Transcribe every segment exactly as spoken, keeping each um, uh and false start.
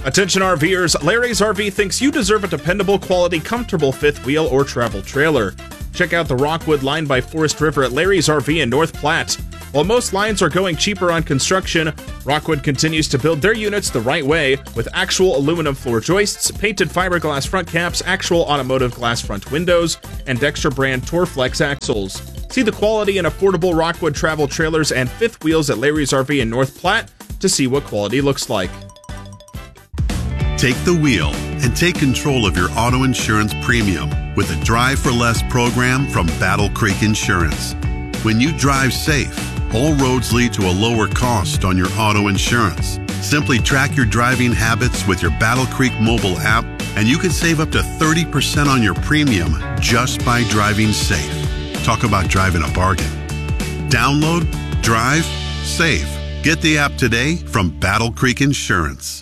Attention RVers, Larry's R V thinks you deserve a dependable, quality, comfortable fifth wheel or travel trailer. Check out the Rockwood line by Forest River at Larry's R V in North Platte. While most lines are going cheaper on construction, Rockwood continues to build their units the right way with actual aluminum floor joists, painted fiberglass front caps, actual automotive glass front windows, and Dexter brand Torflex axles. See the quality and affordable Rockwood travel trailers and fifth wheels at Larry's R V in North Platte to see what quality looks like. Take the wheel and take control of your auto insurance premium with the Drive for Less program from Battle Creek Insurance. When you drive safe, all roads lead to a lower cost on your auto insurance. Simply track your driving habits with your Battle Creek mobile app, and you can save up to thirty percent on your premium just by driving safe. Talk about driving a bargain. Download, drive, save. Get the app today from Battle Creek Insurance.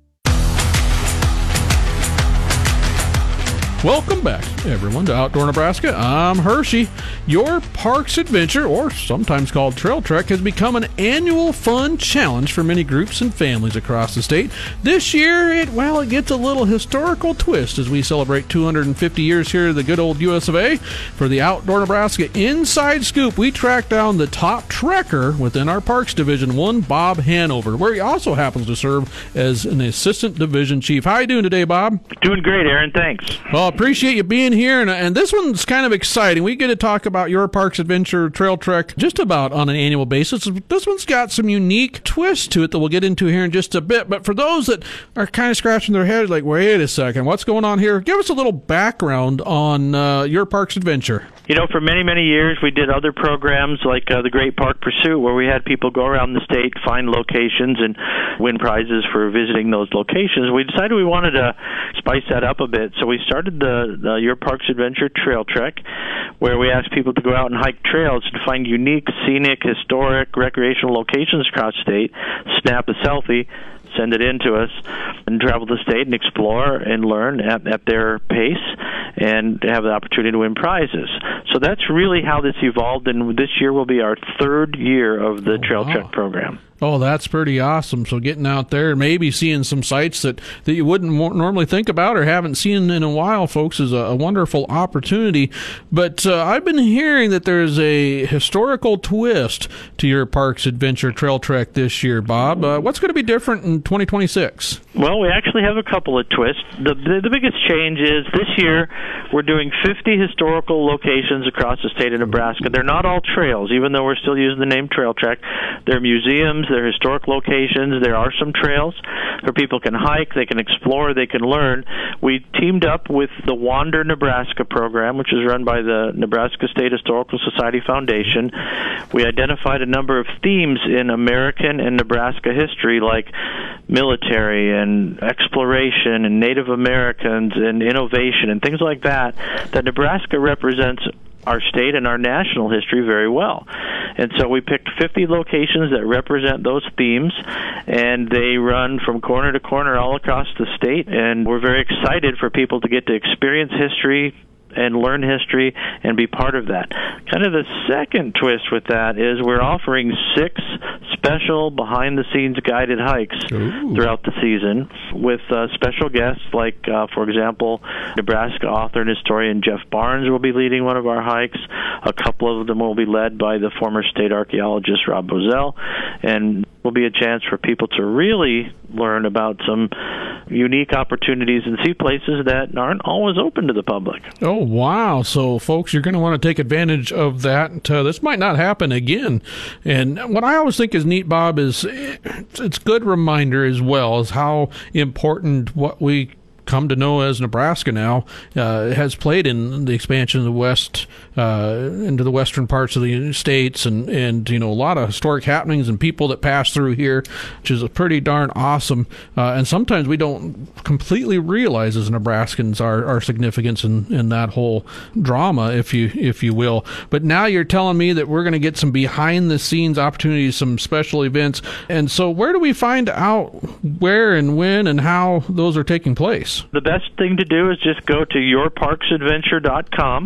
Welcome back, everyone, to Outdoor Nebraska. I'm Hershey. Your Parks Adventure, or sometimes called Trail Trek, has become an annual fun challenge for many groups and families across the state. This year, it well, it gets a little historical twist as we celebrate two hundred fifty years here at the good old U S of A. For the Outdoor Nebraska Inside Scoop, we tracked down the top trekker within our Parks Division one, Bob Hanover, where he also happens to serve as an Assistant Division Chief. How are you doing today, Bob? Doing great, Aaron. Thanks. Well, appreciate you being here, and, and this one's kind of exciting. We get to talk about your Parks Adventure Trail Trek just about on an annual basis. This one's got some unique twists to it that we'll get into here in just a bit, but for those that are kind of scratching their heads like, wait a second, what's going on here? Give us a little background on uh, your Parks Adventure. You know, for many, many years, we did other programs like uh, the Great Park Pursuit, where we had people go around the state, find locations, and win prizes for visiting those locations. We decided we wanted to spice that up a bit, so we started the, the Your Parks Adventure Trail Trek, where we asked people to go out and hike trails and find unique, scenic, historic, recreational locations across the state, snap a selfie, send it in to us, and travel the state and explore and learn at, at their pace and have the opportunity to win prizes. So that's really how this evolved, and this year will be our third year of the oh, Trail wow. Trek program. Oh, that's pretty awesome. So getting out there and maybe seeing some sites that, that you wouldn't normally think about or haven't seen in a while, folks, is a, a wonderful opportunity. But uh, I've been hearing that there's a historical twist to your Parks Adventure Trail Trek this year, Bob. Uh, what's going to be different in twenty twenty-six? Well, we actually have a couple of twists. The, the, the biggest change is this year we're doing fifty historical locations across the state of Nebraska. They're not all trails, even though we're still using the name Trail Trek. They're museums, they're historic locations. There are some trails where people can hike, they can explore, they can learn. We teamed up with the Wander Nebraska program, which is run by the Nebraska State Historical Society Foundation. We identified a number of themes in American and Nebraska history, like military and exploration and Native Americans and innovation and things like that, that Nebraska represents our state and our national history very well. And so we picked fifty locations that represent those themes, and they run from corner to corner all across the state, and we're very excited for people to get to experience history and learn history and be part of that. Kind of the second twist with that is we're offering six special behind-the-scenes guided hikes Ooh. throughout the season with uh, special guests like, uh, for example, Nebraska author and historian Jeff Barnes will be leading one of our hikes. A couple of them will be led by the former state archaeologist Rob Bozell, and will be a chance for people to really learn about some unique opportunities and see places that aren't always open to the public. Oh, wow. So, folks, you're going to want to take advantage of that. Uh, this might not happen again. And what I always think is neat, Bob, is it's a good reminder as well as how important what we come to know as Nebraska now uh, has played in the expansion of the West uh, into the western parts of the states, and, and you know a lot of historic happenings and people that pass through here, which is a pretty darn awesome. Uh, and sometimes we don't completely realize as Nebraskans our, our significance in, in that whole drama, if you if you will. But now you're telling me that we're going to get some behind the scenes opportunities, some special events. And so where do we find out where and when and how those are taking place? The best thing to do is just go to your parks adventure dot com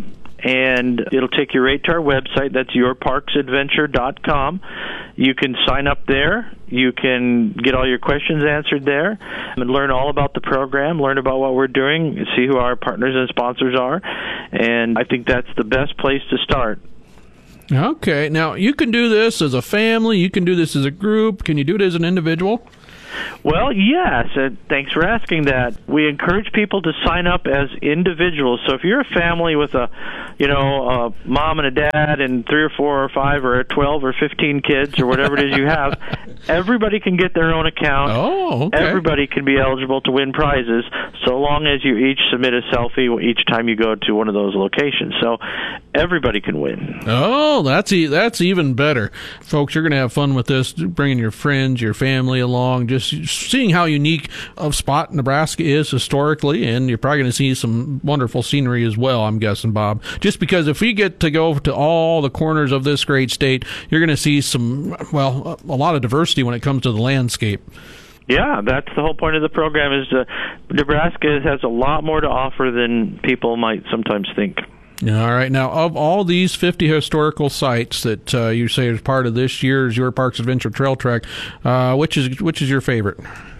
and it'll take you right to our website. That's your parks adventure dot com. You can sign up there. You can get all your questions answered there and learn all about the program, learn about what we're doing, see who our partners and sponsors are, and I think that's the best place to start. Okay. Now, you can do this as a family. You can do this as a group. Can you do it as an individual? Well, yes, and thanks for asking that. We encourage people to sign up as individuals. So if you're a family with a, you know, a mom and a dad and three or four or five or twelve or fifteen kids or whatever it is you have, everybody can get their own account. Oh, okay. Everybody can be eligible to win prizes so long as you each submit a selfie each time you go to one of those locations. So everybody can win. Oh, that's e- that's even better. Folks, you're going to have fun with this, bringing your friends, your family along, just seeing how unique of spot Nebraska is historically, and you're probably going to see some wonderful scenery as well, I'm guessing, Bob. Just because if we get to go to all the corners of this great state, you're going to see some, well, a lot of diversity when it comes to the landscape. Yeah, that's the whole point of the program, is uh, Nebraska has a lot more to offer than people might sometimes think. All right. Now, of all these fifty historical sites that uh, you say is part of this year's Your Parks Adventure Trail Trek, uh, which is which is your favorite?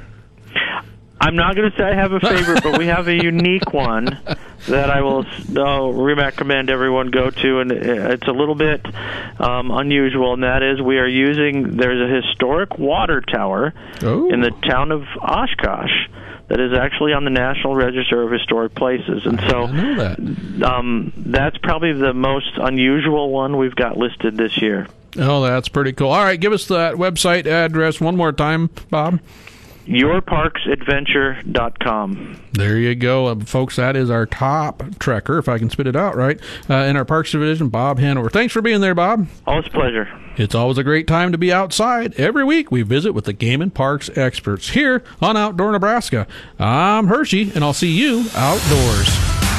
I'm not going to say I have a favorite, but we have a unique one that I will uh, recommend everyone go to, and it's a little bit um, unusual, and that is we are using, there's a historic water tower oh. in the town of Oshkosh that is actually on the National Register of Historic Places. And so I know that. Um, that's probably the most unusual one we've got listed this year. Oh, that's pretty cool. All right, give us that website address one more time, Bob. your parks adventure dot com. There you go, uh, folks. That is our top trekker, if I can spit it out right, uh, in our Parks Division, Bob Hanover. Thanks for being there, Bob. Always a pleasure. It's always a great time to be outside. Every week we visit with the Game and Parks experts here on Outdoor Nebraska. I'm Hershey, and I'll see you outdoors.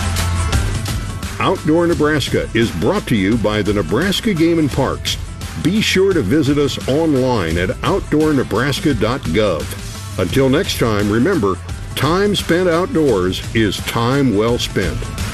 Outdoor Nebraska is brought to you by the Nebraska Game and Parks. Be sure to visit us online at outdoor nebraska dot gov. Until next time, remember, time spent outdoors is time well spent.